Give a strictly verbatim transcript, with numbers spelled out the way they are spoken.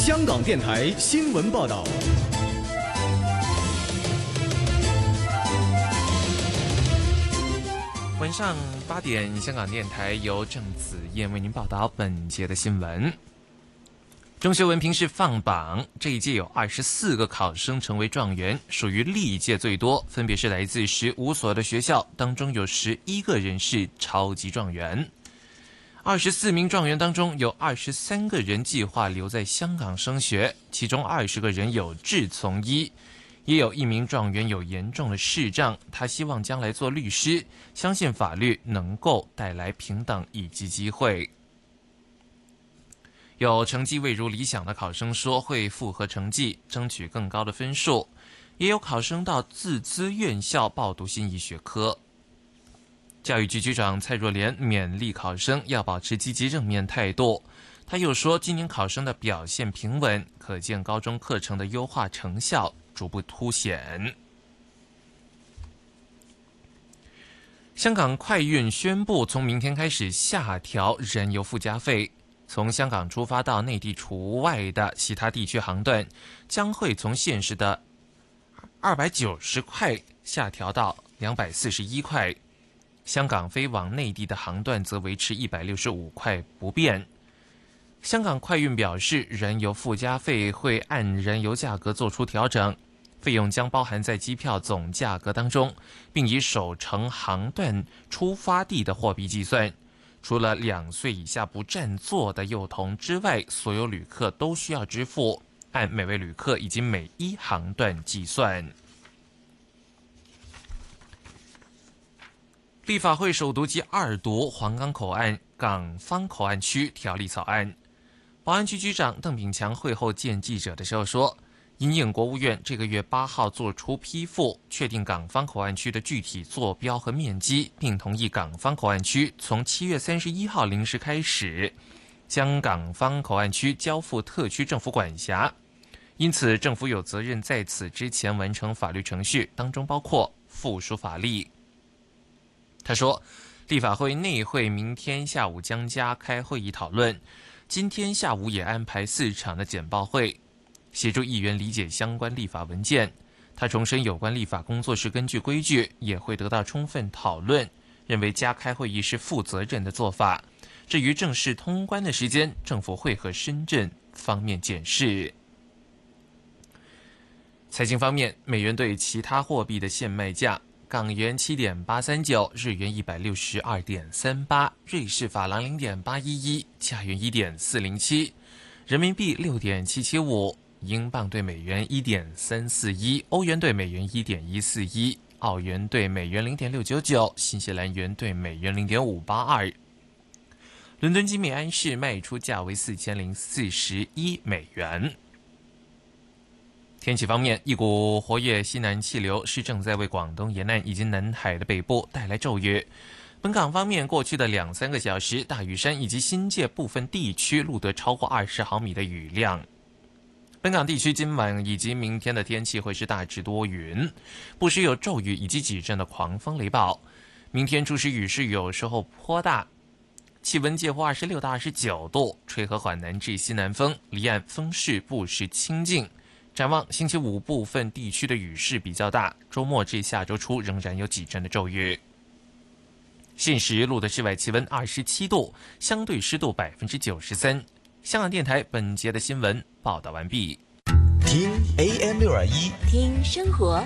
香港电台新闻报道。 晚上八点，香港电台由郑子燕为您报道本节的新闻。中学文凭试放榜，这一届有二十四个考生成为状元，属于历届最多，分别是来自十五所的学校，当中有十一个人是超级状元。二十四名状元当中，有二十三个人计划留在香港升学，其中二十个人有志从医。也有一名状元有严重的视障，他希望将来做律师，相信法律能够带来平等以及机会。有成绩未如理想的考生说会复核成绩，争取更高的分数，也有考生到自资院校报读心理学科。教育局局长蔡若莲勉励考生要保持积极正面态度。他又说，今年考生的表现平稳，可见高中课程的优化成效逐步凸显。香港快运宣布，从明天开始下调燃油附加费，从香港出发到内地除外的其他地区航段，将会从现时的二百九十块下调到两百四十一块。香港飞往内地的航段则维持一百六十五块不变。香港快运表示，燃油附加费会按燃油价格做出调整，费用将包含在机票总价格当中，并以首程航段出发地的货币计算。除了两岁以下不占座的幼童之外，所有旅客都需要支付，按每位旅客以及每一航段计算。立法会首读及二读皇岗口岸港方口岸区条例草案。保安局局长邓炳强会后见记者的时候说，因应国务院这个月八号做出批复，确定港方口岸区的具体坐标和面积，并同意港方口岸区从七月三十一号零时开始将港方口岸区交付特区政府管辖，因此政府有责任在此之前完成法律程序，当中包括附属法例。他说，立法会内会明天下午将加开会议讨论，今天下午也安排四场的简报会，协助议员理解相关立法文件。他重申有关立法工作是根据规矩，也会得到充分讨论，认为加开会议是负责任的做法。至于正式通关的时间，政府会和深圳方面检视。财经方面，美元对其他货币的现卖价，港元七点八三九，日元一百六十二点三八，瑞士法郎零点八一一，加元一点四零七，人民币六点七七五，英镑对美元一点三四一，欧元对美元一点一四一，澳元对美元零点六九九，新西兰元对美元零点五八二。伦敦金每安士卖出价为四千零四十一美元。天气方面，一股活跃西南气流是正在为广东沿岸以及南海的北部带来骤雨。本港方面，过去的两三个小时，大屿山以及新界部分地区录得超过二十毫米的雨量。本港地区今晚以及明天的天气会是大致多云，不时有骤雨以及几阵的狂风雷暴。明天初时雨势有时候颇大，气温介乎二十六到二十九度，吹和缓南至西南风，离岸风势不时清劲。展望星期五部分地区的雨势比较大，周末至下周初仍然有几阵的骤雨。现时录的室外气温二十七度，相对湿度百分之九十三。香港电台本节的新闻报道完毕。 听 A M 六二一， 听生活。